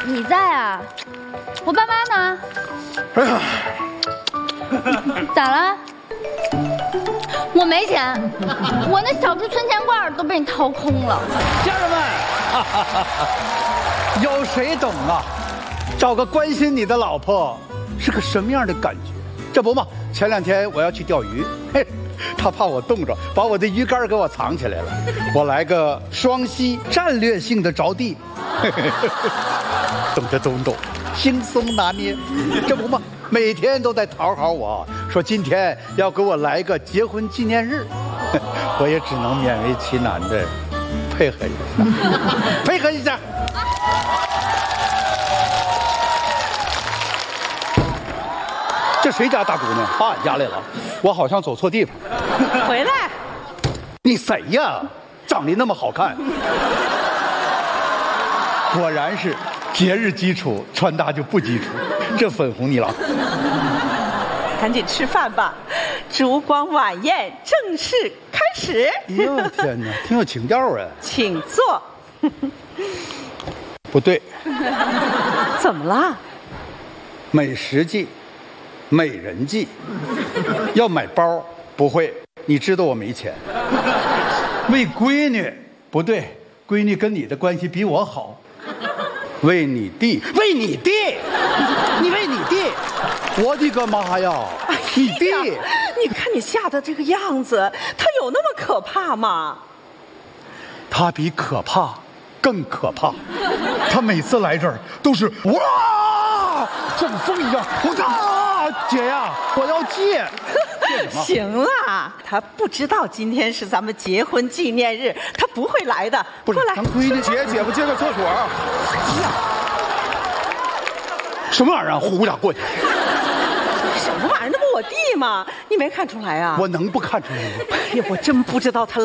你在啊？我爸妈呢？ 哎呀， 咋了？我没钱，我那小猪存钱罐都被你掏空了。 家人们，有谁懂啊？找个关心你的老婆是个什么样的感觉？这不嘛，前2天我要去钓鱼，嘿，他怕我冻着，把我的鱼竿给我藏起来了。我来个双膝战略性的着地，懂这都懂，轻松拿捏。这不嘛，每天都在讨好我，说今天要给我来个结婚纪念日，我也只能勉为其难的配合一下，配合一下。这谁家大姑娘？把俺家来了，我好像走错地方。 回来， 你谁呀？长得那么好看，果然是节日基础，穿搭就不基础。这粉红你了， 赶紧吃饭吧，烛光晚宴正式开始。 哎呦天哪，挺有情调啊！ 请坐。 不对， 怎么了？ 美食季。美人计，要买包不会，你知道我没钱。为闺女不对，闺女跟你的关系比我好。为你弟，为你弟，你为你弟，我的个妈呀！你弟， 你看你吓得这个样子，他有那么可怕吗？ 他比可怕更可怕，他每次来这儿都是哇，像风一样，我操！姐呀，我要戒。 行啦，他不知道今天是咱们结婚纪念日，他不会来的。 不是， 过来， 咱闺女姐夫借个厕所。什么玩意儿啊？呼家棍！ 什么玩意儿？那不我弟吗？你没看出来啊？ 我能不看出来吗？ 哎呀，我真不知道他